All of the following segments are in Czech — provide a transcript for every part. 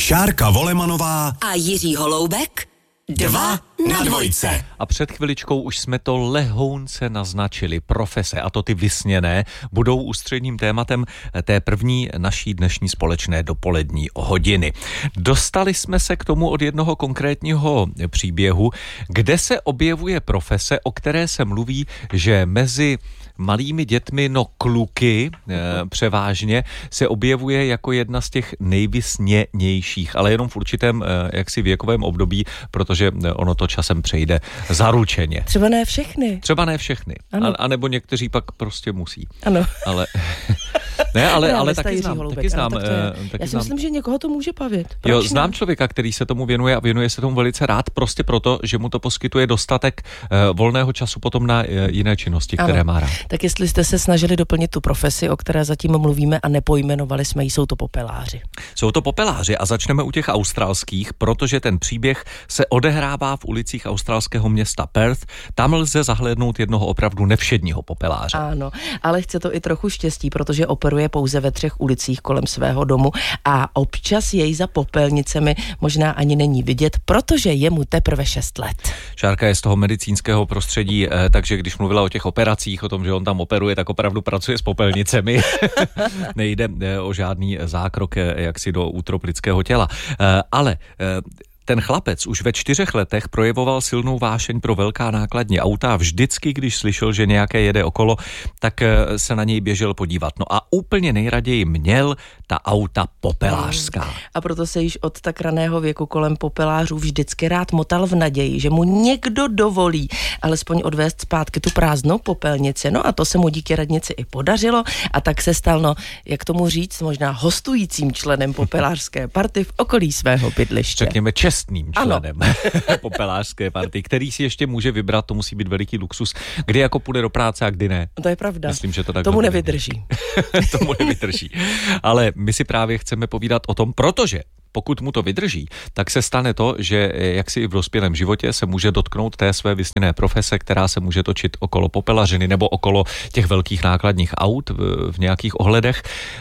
Šárka Volemanová a Jiří Holoubek 2 na dvojce. A před chviličkou už jsme to lehounce naznačili. Profese, a to ty vysněné, budou ústředním tématem té první naší dnešní společné dopolední hodiny. Dostali jsme se k tomu od jednoho konkrétního příběhu, kde se objevuje profese, o které se mluví, že mezi malými dětmi, kluky převážně, se objevuje jako jedna z těch nejvysněnějších, ale jenom v určitém jaksi věkovém období, protože ono to časem přejde zaručeně. Třeba ne všechny. A nebo někteří pak prostě musí. Ano. Ale taky znám. Já si myslím, že někoho to může bavit. Znám člověka, který se tomu věnuje a věnuje se tomu velice rád, prostě proto, že mu to poskytuje dostatek volného času potom na jiné činnosti, které má rád. Tak jestli jste se snažili doplnit tu profesi, o které zatím mluvíme a nepojmenovali jsme ji, jsou to popeláři. Jsou to popeláři a začneme u těch australských, protože ten příběh se odehrává v ulicích australského města Perth. Tam lze zahlédnout jednoho opravdu nevšedního popeláře. Ano, ale chce to i trochu štěstí, protože operuje pouze ve 3 ulicích kolem svého domu a občas jej za popelnicemi možná ani není vidět, protože je mu teprve 6 let. Šárka je z toho medicínského prostředí, takže když mluvila o těch operacích, o tom, že on tam operuje, tak opravdu pracuje s popelnicemi. Nejde o žádný zákrok jaksi do útrop lidského těla. Ale ten chlapec už ve 4 letech projevoval silnou vášeň pro velká nákladní auta a vždycky, když slyšel, že nějaké jede okolo, tak se na něj běžel podívat. No a úplně nejraději měl ta auta popelářská. A proto se již od tak raného věku kolem popelářů vždycky rád motal v naději, že mu někdo dovolí alespoň odvést zpátky tu prázdnou popelnici. No a to se mu díky radnici i podařilo a tak se stal, jak tomu říct, možná hostujícím členem popelářské party v okolí svého bydliště. Řekněme čestným členem popelářské party, který si ještě může vybrat, to musí být veliký luxus, kdy jako půjde do práce a kdy ne. To je pravda. Myslím, že to tak tomu nevydrží. Tomu nevydrží. Ale my si právě chceme povídat o tom, protože pokud mu to vydrží, tak se stane to, že jaksi i v dospělém životě se může dotknout té své vysněné profese, která se může točit okolo popelařiny nebo okolo těch velkých nákladních aut v nějakých ohledech.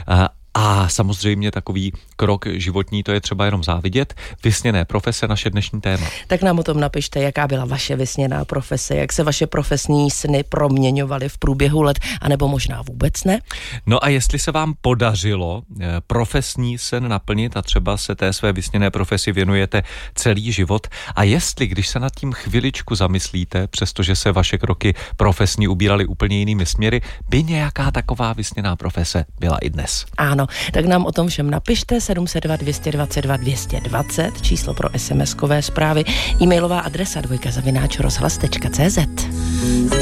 A samozřejmě takový krok životní, to je třeba jenom závidět. Vysněné profese, naše dnešní téma. Tak nám o tom napište, jaká byla vaše vysněná profese, jak se vaše profesní sny proměňovaly v průběhu let, anebo možná vůbec ne. No a jestli se vám podařilo profesní sen naplnit a třeba se té své vysněné profesi věnujete celý život a jestli, když se nad tím chviličku zamyslíte, přestože se vaše kroky profesní ubíraly úplně jinými směry, by nějaká taková vysněná profese byla i dnes. Ano, tak nám o tom všem napište 702 222 220, číslo pro SMS-kové zprávy, e-mailová adresa dvojka@rozhlas.cz.